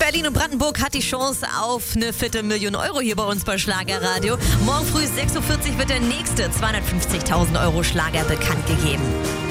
Berlin und Brandenburg hat die Chance auf eine fitte Million Euro hier bei uns bei Schlagerradio. Morgen früh 6.40 Uhr wird der nächste 250.000 Euro Schlager bekannt gegeben.